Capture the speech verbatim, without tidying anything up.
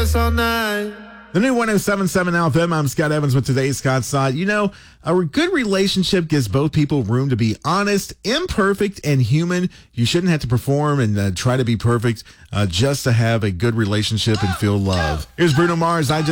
this all night. The new one oh seven point seven F M. I'm Scott Evans with today's Scott Side. You know, a good relationship gives both people room to be honest, imperfect, and human. You shouldn't have to perform and uh, try to be perfect uh, just to have a good relationship and feel love. Here's Bruno Mars. I just